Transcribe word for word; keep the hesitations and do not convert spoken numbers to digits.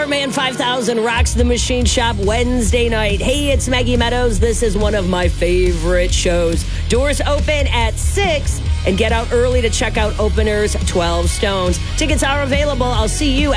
Superman five thousand rocks the Machine Shop Wednesday night. Hey, it's Maggie Meadows. This is one of my favorite shows. Doors open at six, and get out early to check out openers twelve Stones. Tickets are available. I'll see you